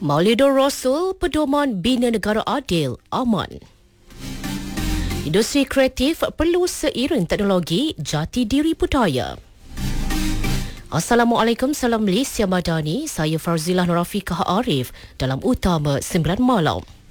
Maulidur Rasul, pedoman bina negara adil, aman. Industri kreatif perlu seiring teknologi jati diri budaya. Assalamualaikum, salam Malaysia Madani. Saya Farzilah Nurafiqah Arif dalam Utama 9 Malam.